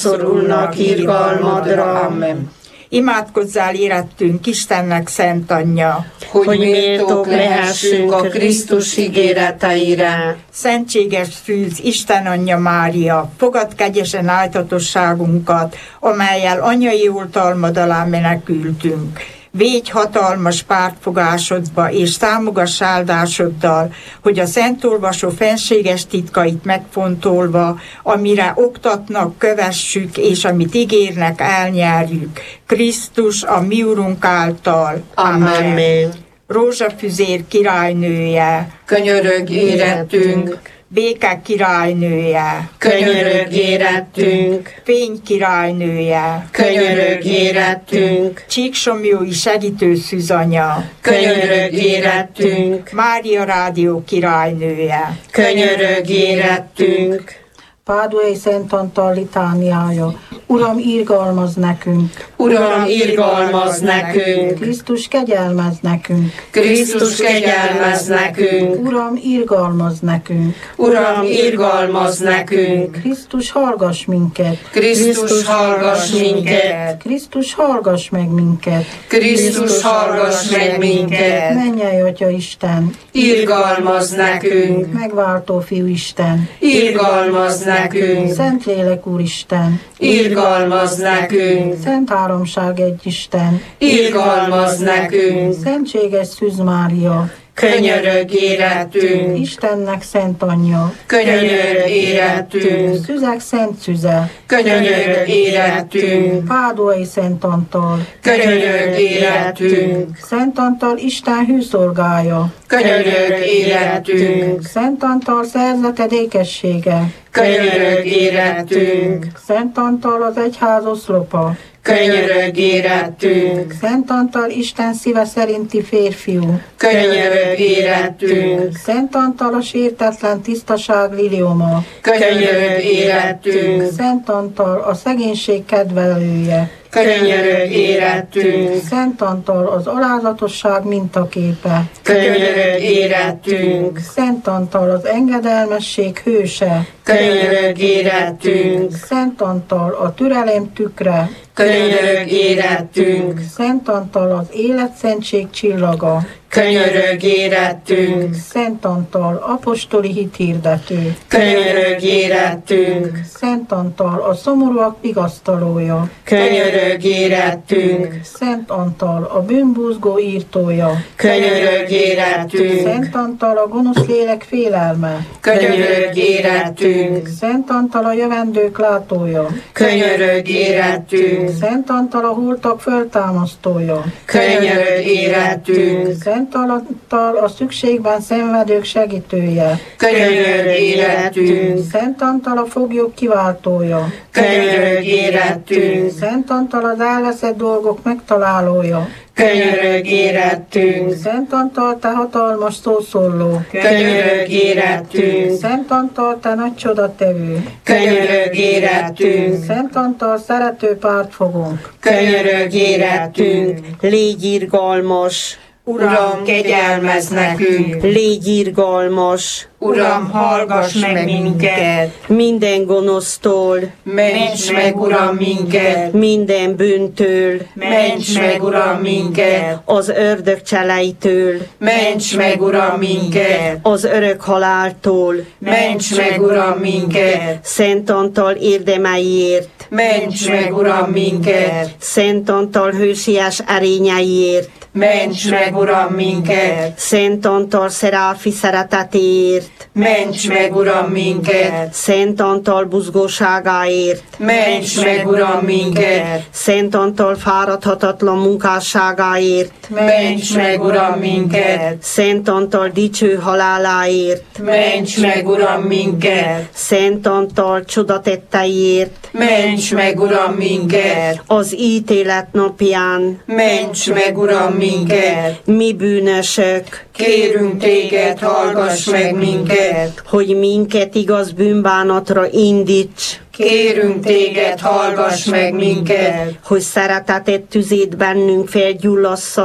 szorulnak irgalmadra. Amen. Imádkozzál érettünk Istennek szent anyja, Hogy méltók lehessünk a Krisztus ígéreteire. Szentséges szűz Isten anyja Mária, fogad kegyesen áltatosságunkat, amellyel anyai oltalmad alá menekültünk. Védj hatalmas pártfogásodba, és támogass áldásoddal, hogy a szentolvasó fenséges titkait megfontolva, amire oktatnak, kövessük, és amit ígérnek, elnyerjük. Krisztus, a mi Urunk által. Amen. Rózsafüzér királynője, Könyörögj érettünk, béke királynője, könyörögj érettünk, fény királynője, könyörögj érettünk, csíksomjói segítő szűzanya, könyörögj érettünk, Mária rádió királynője, könyörögj érettünk. Páduai Szent Antal litániája. Uram, irgalmaz nekünk. Uram, irgalmaz nekünk, Krisztus, kegyelmez nekünk. Krisztus, kegyelmez nekünk, Uram, irgalmaz nekünk. Uram, irgalmaz nekünk, Krisztus, hallgass minket. Krisztus, hallgass minket, Krisztus, hallgass meg minket. Krisztus, hallgass meg minket, Mennyei Atya Isten, irgalmaz nekünk, megváltó Fiú Isten, irgalmaz nekünk, Szentlélek Úristen, irgalmaz nekünk, Szent Háromság egy Isten, irgalmaz nekünk, Szentséges Szűz Mária, könyörögj érettünk, Istennek Szent Anyja, könyörögj érettünk, Szüzek Szent Szüze, könyörögj érettünk, Páduai Szent Antal, könyörögj érettünk, Szent Antal Isten hűszolgája, könyörögj érettünk, Szent Antal szerzetedékessége, könyörögj érettünk, Szent Antal az egyház oszlopa, könyörögj érettünk, Szent Antal Isten szíve szerinti férfiú, könyörögj érettünk, Szent Antal a sértetlen tisztaság lilioma, könyörögj érettünk, Szent Antal a szegénység kedvelője, könyörögj érettünk, Szent Antal az alázatosság mintaképe, könyörögj érettünk, Szent Antal az engedelmesség hőse, könyörögj érettünk, Szent Antal a türelem tükre, könyörögj érettünk, Szent Antal az életszentség csillaga, könyörögj érettünk, Szent Antal apostoli hithirdető, könyörögj érettünk, Szent Antal a szomorúak vigasztalója, könyörögj érettünk, Szent Antal a bűnbuzgó írtója, könyörögj érettünk, Szent Antal a gonosz lélek félelme, könyörögj érettünk, Szent Antal a jövendők látója, könyörögj érettünk, Szent Antal a holtak föltámasztója, könyörögj érettünk, Szent Antal a szükségben szenvedők segítője, könyörögj érettünk, Szent Antal a foglyok kiváltója, könyörögj érettünk, Szent Antal az elveszett dolgok megtalálója, könyörögj érettünk, Szent Antal, te hatalmas szószóló, könyörögj érettünk, Szent Antal, te nagy csodatevő, könyörögj érettünk, Szent Antal, szerető pártfogónk, könyörögj érettünk, légy irgalmas, Uram, kegyelmezz nekünk, légy irgalmas, Uram, hallgass meg minket, minden gonosztól, ments meg, Uram, minket, minden bűntől, ments meg, Uram, minket, az ördög cseleitől, ments meg, Uram, minket, az örök haláltól, ments meg, Uram, minket, Szent Antal érdemeiért, ments meg, Uram, minket, Szent Antal hősies erényeiért, ments meg, Uram, minket, Szent Antal szeráfi szeretetéért, ments meg, Uram, minket, Szent Antal buzgóságáért, ments meg, Uram, minket, Szent Antal fáradhatatlan munkásságáért, ments meg, Uram, minket, Szent Antal dicső haláláért, ments meg, Uram, minket, Szent Antal csodatetteiért, ments meg, Uram, minket, az ítélet napján, ments meg, Uram, minket, mi bűnösök, kérünk téged, hallgass meg minket, hogy minket igaz bűnbánatra indíts, kérünk téged, hallgass meg minket, hogy szereteted tüzét bennünk felgyullasszad,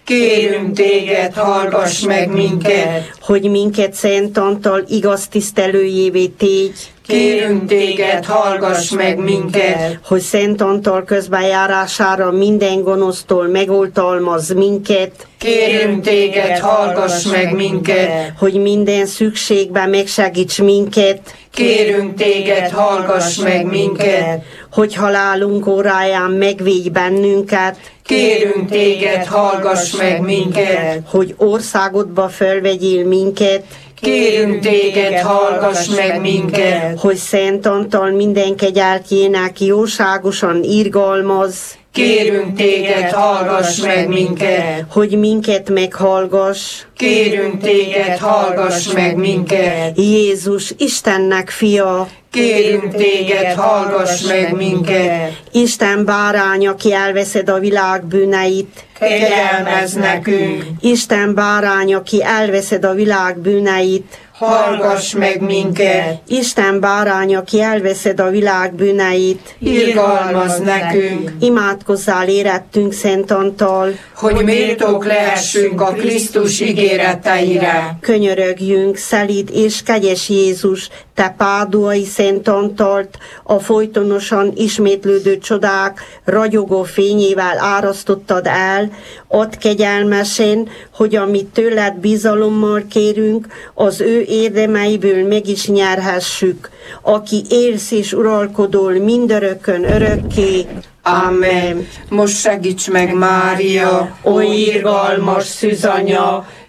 Kérünk téged, hallgass meg minket. Hogy minket Szent Antal igaz tisztelőjévé tégy, Kérünk téged, hallgass meg minket. hogy Szent Antal közbenjárására minden gonosztól megoltalmaz minket, Kérünk téged, hallgass meg minket. hogy minden szükségben megsegíts minket, Kérünk téged, hallgass meg minket. hogy halálunk óráján megvédj bennünket, Kérünk téged, hallgass meg minket. hogy országodba fölvegyél minket, Kérünk téged, hallgass meg minket. hogy Szent Antal minden kegyeltjének jóságosan irgalmaz, Kérünk téged, hallgass meg minket. hogy minket meghallgass. Kérünk téged, hallgass meg minket. Jézus, Istennek fia, Kérünk téged, hallgass meg minket. Isten bárány, aki elveszed a világ bűneit, Kegyelmezz nekünk. Isten bárány, aki elveszed a világ bűneit, Hallgass meg minket. Isten bárány, aki elveszed a világ bűneit, Irgalmazz nekünk, imádkozzál érettünk Szent Antal, hogy méltók lehessünk a Krisztus ígéreteire. könyörögjünk, szelíd és kegyes Jézus, te páduai Szent Antalt, a folytonosan ismétlődő csodák ragyogó fényével árasztottad el, add kegyelmesen, hogy amit tőled bizalommal kérünk, az ő érdemeiből meg is nyerhessük, aki élsz és uralkodol mindörökkön örökké. Amen. Most segíts meg, Mária, ó irgalmas szűzanya,